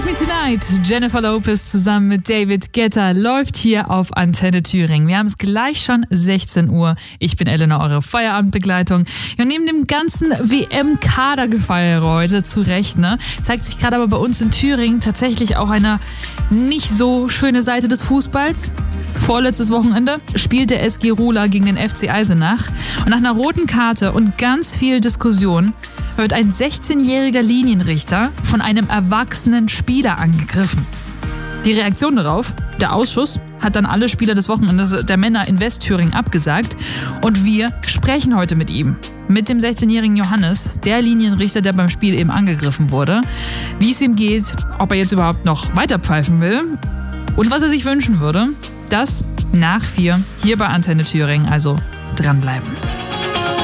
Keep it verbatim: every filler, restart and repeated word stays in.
Me Tonight. Jennifer Lopez zusammen mit David Guetta läuft hier auf Antenne Thüringen. Wir haben es gleich schon sechzehn Uhr. Ich bin Elena, eure Feierabendbegleitung. Ja, neben dem ganzen W M-Kadergefeier heute, zu Recht, ne, zeigt sich gerade aber bei uns in Thüringen tatsächlich auch eine nicht so schöne Seite des Fußballs. Vorletztes Wochenende spielt der S G Rohla gegen den F C Eisenach. Und nach einer roten Karte und ganz viel Diskussion wird ein sechzehnjähriger Linienrichter von einem erwachsenen Spieler angegriffen. Die Reaktion darauf: der Ausschuss hat dann alle Spieler des Wochenendes der Männer in Westthüringen abgesagt. Und wir sprechen heute mit ihm, mit dem sechzehnjährigen Johannes, der Linienrichter, der beim Spiel eben angegriffen wurde. Wie es ihm geht, ob er jetzt überhaupt noch weiter pfeifen will und was er sich wünschen würde. Das nach vier hier bei Antenne Thüringen, also dranbleiben.